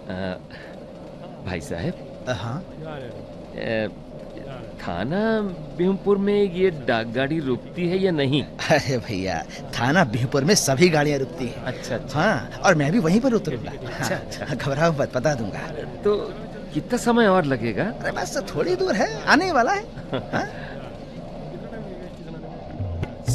भाई साहब। हाँ। थाना बिहुमपुर में ये डाक गाड़ी रुकती है या नहीं? अरे भैया, थाना बिहुपुर में सभी गाड़ियाँ रुकती हैं। अच्छा अच्छा। हाँ, और मैं भी वहीं पर उतरूंगा। अच्छा अच्छा। घबराओ मत, बता दूंगा। तो कितना समय और लगेगा? अरे बस थोड़ी दूर है, आने वाला है। हाँ?